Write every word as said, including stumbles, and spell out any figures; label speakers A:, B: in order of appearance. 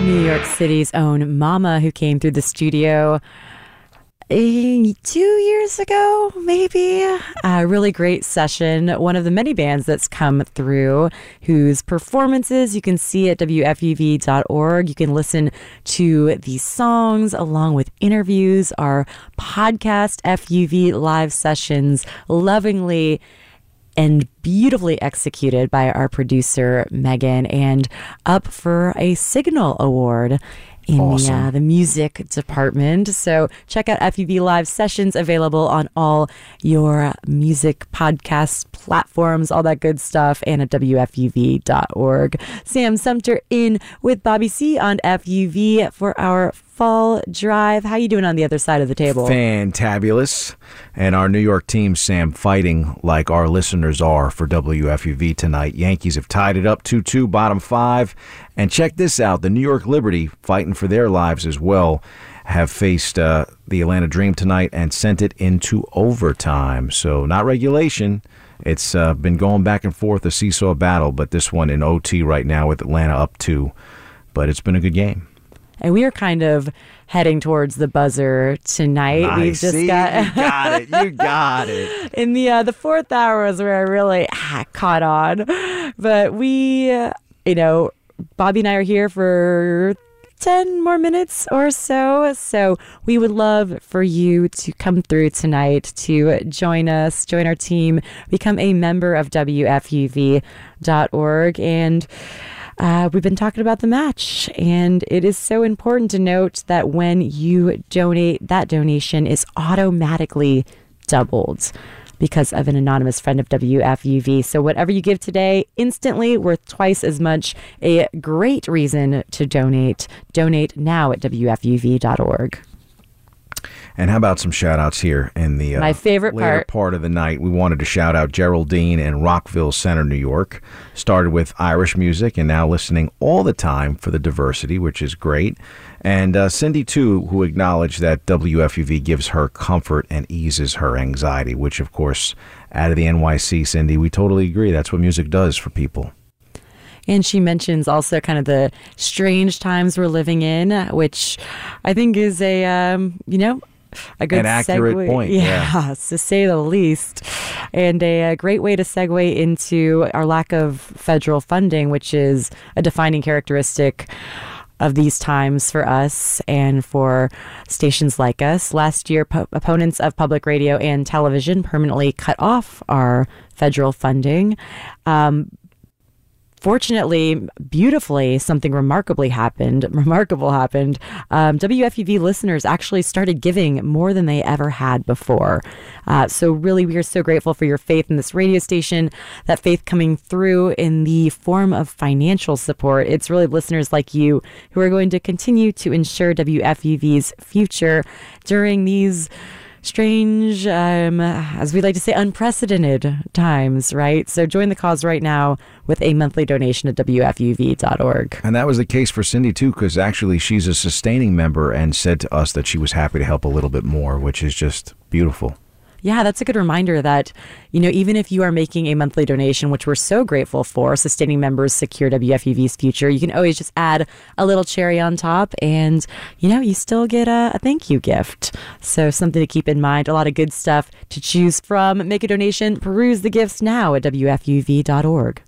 A: New York City's own Mama, who came through the studio uh, two years ago, maybe. A really great session. One of the many bands that's come through, whose performances you can see at W F U V dot org. You can listen to these songs along with interviews, our podcast F U V live sessions, lovingly and beautifully executed by our producer, Megan, and up for a Signal Award in awesome. the, uh, the music department. So check out F U V Live Sessions, available on all your music podcast platforms, all that good stuff, and at W F U V dot org. Sam Sumter in with Bobby C on F U V for our fall drive. How you doing on the other side of the table?
B: Fantabulous. And our New York team, Sam, fighting like our listeners are for W F U V tonight. Yankees have tied it up two two, bottom five. And check this out. The New York Liberty, fighting for their lives as well, have faced uh, the Atlanta Dream tonight and sent it into overtime. So not regulation. It's uh, been going back and forth, a seesaw battle, but this one in O T right now with Atlanta up two. But it's been a good game.
A: And we are kind of heading towards the buzzer tonight.
B: Nice.
A: We've just
B: See,
A: got
B: you got it. You got it.
A: In the uh, the fourth hour is where I really ah, caught on. But we, uh, you know, Bobby and I are here for ten more minutes or so. So we would love for you to come through tonight to join us, join our team, become a member of W F U V dot org. And Uh, we've been talking about the match, and it is so important to note that when you donate, that donation is automatically doubled because of an anonymous friend of W F U V. So whatever you give today, instantly worth twice as much. A great reason to donate. Donate now at W F U V dot org.
B: And how about some shout-outs here in the uh,
A: My favorite
B: later
A: part.
B: part of the night? We wanted to shout out Geraldine in Rockville Center, New York. Started with Irish music and now listening all the time for the diversity, which is great. And uh, Cindy, too, who acknowledged that W F U V gives her comfort and eases her anxiety, which, of course, out of the N Y C, Cindy, we totally agree. That's what music does for people.
A: And she mentions also kind of the strange times we're living in, which I think is a, um, you know, a good
B: An accurate
A: segue.
B: point.
A: Yeah,
B: yeah,
A: to say the least. And a, a great way to segue into our lack of federal funding, which is a defining characteristic of these times for us and for stations like us. Last year, po- opponents of public radio and television permanently cut off our federal funding. Um, Fortunately, beautifully, something remarkably happened. Remarkable happened. Um, W F U V listeners actually started giving more than they ever had before. Uh, so really, we are so grateful for your faith in this radio station, that faith coming through in the form of financial support. It's really listeners like you who are going to continue to ensure W F U V's future during these strange, um, as we like to say, unprecedented times, right? So join the cause right now with a monthly donation at W F U V dot org.
B: And that was the case for Cindy, too, because actually she's a sustaining member and said to us that she was happy to help a little bit more, which is just beautiful.
A: Yeah, that's a good reminder that, you know, even if you are making a monthly donation, which we're so grateful for, sustaining members secure W F U V's future, you can always just add a little cherry on top and, you know, you still get a, a thank you gift. So something to keep in mind, a lot of good stuff to choose from. Make a donation, peruse the gifts now at W F U V dot org.